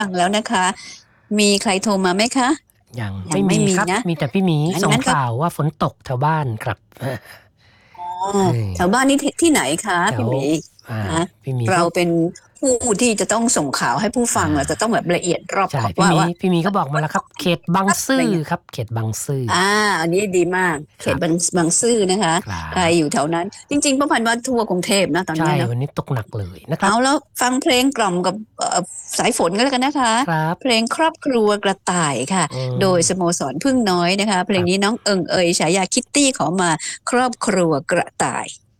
ฟังแล้วนะคะ มีใครโทรมาไหมคะ? ยังยัไม่งไมม่ีมีครับนะมีแต่พี่หมีส่งงั้นก็ข่าวว่าฝนตกแถวบ้านครับอ๋อเออแถวบ้านนี่ ที่ไหนคะแถวพี่หมี? ฮะพี่หมีเรกา็เป็นผู้ที่จะต้องส่งข่าวให้ผู้ฟัง เราจะต้องแบบละเอียดรอบใช่ขอบพี่หมีว่าพี่หมีก็บอกฝนตกมาแล้วครับ เขตบางซอะืไ้อรเงี้ยครับ เขตบางซื่ออันนี้ดีมาก เขครับตบางซื่อนะคะครัใครบอยู่แถวนั้น จริง ๆ ป้าพันธุ์ว่าทั่วกรุงเทพนะตอนใชเนี้่ยเนาะวันนี้ตกหนักเลยนะคเรอับาแล้วฟังเพลงกล่อมกับ สายฝนก็แล้วกันนะคะครับเพลงครอบครัวกระต่ายค่ะอืโดยสมโมสรผึ้งน้อยนะคะ เพลครับงนี้น้องเอิงเอย ฉายาคิตตี้ ขอมา ครอบครัวกระต่าย